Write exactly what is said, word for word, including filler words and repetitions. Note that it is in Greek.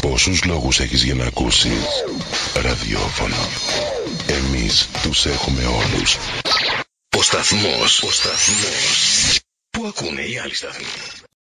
Όσους λόγους έχεις για να ακούσεις ραδιόφωνο, εμείς τους έχουμε όλους. Ο σταθμός, ο σταθμός που ακούνε οι άλλοι σταθμοί.